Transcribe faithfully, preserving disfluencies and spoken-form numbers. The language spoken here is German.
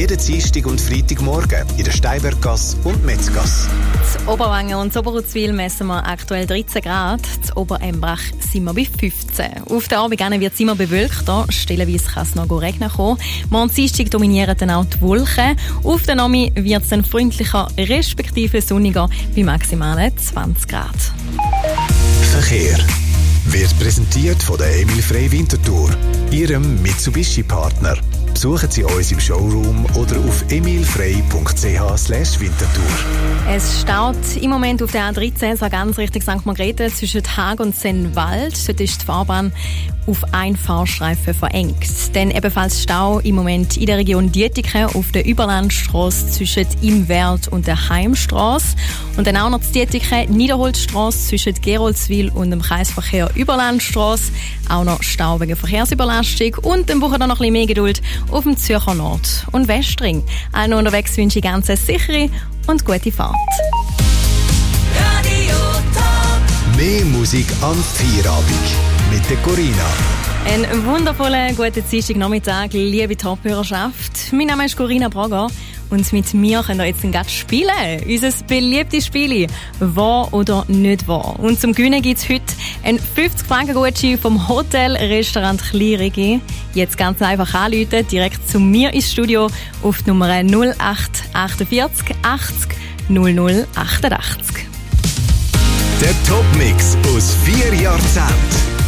Jeden Dienstag und Freitagmorgen in der Steinberggasse und Metzgasse. In Oberwangen und Oberuzwil messen wir aktuell dreizehn Grad. In Oberembrach sind wir bei fünfzehn. Auf der Abend wird es immer bewölkter. Stellenweise kann es noch regnen kommen. Morgen Dienstag dominieren dann auch die Wolken. Auf der Nami wird es dann freundlicher respektive sonniger bei maximalen zwanzig Grad. Verkehr wird präsentiert von der Emil Frey Winterthur, Ihrem Mitsubishi-Partner. Besuchen Sie uns im Showroom oder auf emilfrey punkt c h slash winterthur. Es staut im Moment auf der A dreizehn, so ganz Richtung Sankt Margrethe, zwischen Haag und Sennwald. Dort ist die Fahrbahn auf ein Fahrstreifen verengt. Dann ebenfalls Stau im Moment in der Region Dietiken auf der Überlandstrasse zwischen Imwerd und der Heimstrasse. Und dann auch noch die Dietiken Niederholzstrasse zwischen Geroldswil und dem Kreisverkehr Überlandstrasse. Auch noch Stau wegen Verkehrsüberlastung. Und dann brauchen wir noch ein bisschen mehr Geduld auf dem Zürcher Nord- und Westring. Allen unterwegs wünsche ich ganz eine sichere und gute Fahrt. Radio Top. Mehr Musik am Feierabend mit der Corinna. Einen wundervollen guten Dienstagnachmittag, liebe Top-Hörerschaft. Mein Name ist Corinna Braga und mit mir könnt ihr jetzt gerade spielen. Unser beliebtes Spiel «Wahr oder nicht wahr?». Und zum Gewinnen gibt es heute einen fünfzig Franken Gutschein vom Hotel Restaurant Kleinrigi. Jetzt ganz einfach anrufen, direkt zu mir ins Studio auf die Nummer null acht achtundvierzig achtzig null null achtundachtzig. Der Top-Mix aus vier Jahrzehnten.